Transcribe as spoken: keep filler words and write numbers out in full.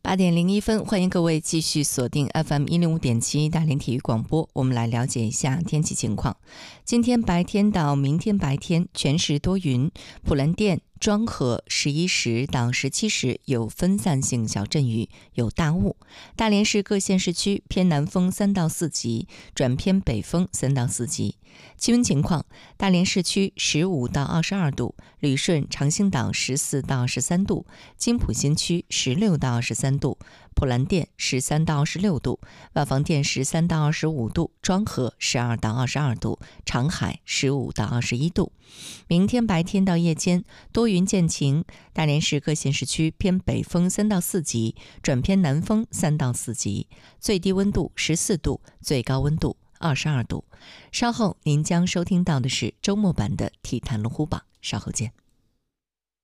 八点零一分，欢迎各位继续锁定 F M 一零五点七大连体育广播。我们来了解一下天气情况。今天白天到明天白天全时多云，普兰店、庄河十一时到十七时有分散性小阵雨，有大雾。大连市各县市区偏南风三到四级，转偏北风三到四级。气温情况：大连市区十五到二十二度，旅顺、长兴岛十四到十三度，金浦新区十六到二十三度，普兰店十三到二十六度，万房店十三到二十五度，庄河十二到二十二度，长海十五到二十一度。明天白天到夜间多云见晴，大连市各县市区偏北风三到四级，转偏南风三到四级，最低温度十四度，最高温度二十二度。稍后您将收听到的是周末版的体坛龙虎榜，稍后见。